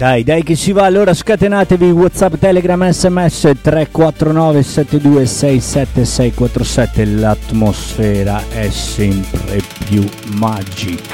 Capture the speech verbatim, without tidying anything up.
Dai, dai che si va, allora scatenatevi WhatsApp, Telegram, sms tre quattro nove sette due sei sette sei quattro sette, l'atmosfera è sempre più magica.